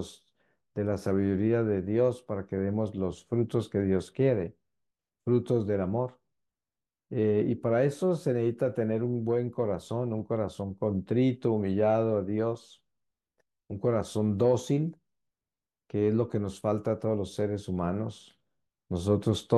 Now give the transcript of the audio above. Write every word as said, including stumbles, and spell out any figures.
los, de la sabiduría de Dios para que demos los frutos que Dios quiere, frutos del amor. Eh, y para eso se necesita tener un buen corazón, un corazón contrito, humillado a Dios, un corazón dócil, que es lo que nos falta a todos los seres humanos. Nosotros